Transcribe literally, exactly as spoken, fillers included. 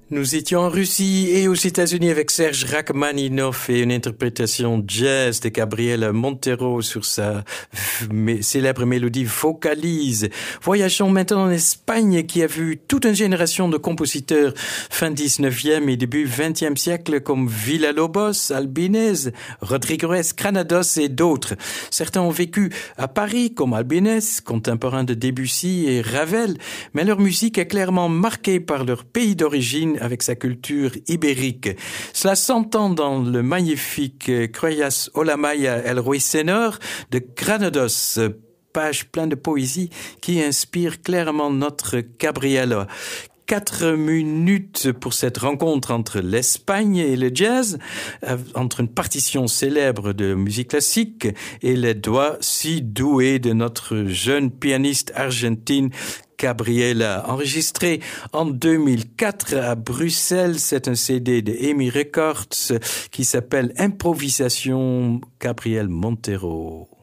Nous étions en Russie et aux États-Unis avec Serge Rachmaninov et une interprétation jazz de Gabriela Montero sur sa m- célèbre mélodie Vocalise. Voyageons maintenant en Espagne qui a vu toute une génération de compositeurs fin dix-neuvième et début vingtième siècle comme Villa-Lobos, Albinez, Rodríguez, Granados et d'autres. Certains ont vécu à Paris comme Albinez, contemporain de Debussy et Ravel, mais leur musique est clairement marquée par leur pays d'origine avec sa culture ibérique. Cela s'entend dans le magnifique Croyas Olamaya El Ruiseñor de Granados, page pleine de poésie qui inspire clairement notre Gabriela. Quatre minutes pour cette rencontre entre l'Espagne et le jazz, entre une partition célèbre de musique classique et les doigts si doués de notre jeune pianiste argentine Gabriela, enregistré en deux mille quatre à Bruxelles. C'est un C D de E M I Records qui s'appelle Improvisation Gabriel Montero.